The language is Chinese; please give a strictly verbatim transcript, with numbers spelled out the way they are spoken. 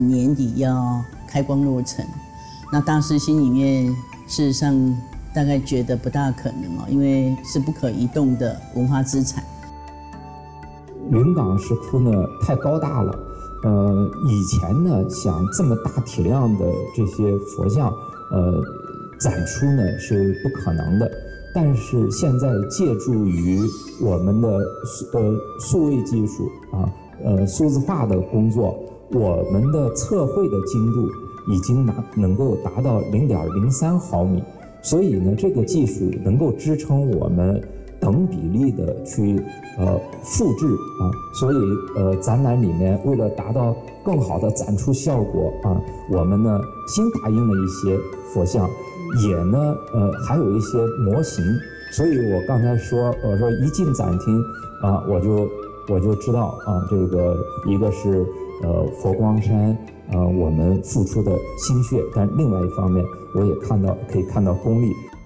年底要开光落成，那大师心里面事实上大概觉得不大可能哦，因为是不可移动的文化资产。 云冈石窟呢太高大了，呃，以前呢想这么大体量的这些佛像，呃，展出呢是不可能的。但是现在借助于我们的呃数位技术啊，呃数字化的工作，我们的测绘的精度已经拿能够达到零点零三毫米，所以呢，这个技术能够支撑我们等比例的去呃复制啊，所以呃展览里面为了达到更好的展出效果啊，我们呢新打印了一些佛像。也呢，呃，还有一些模型，所以我刚才说，我说一进展厅啊，我就我就知道啊，这个一个是呃佛光山呃我们付出的心血，但另外一方面，我也看到可以看到功力。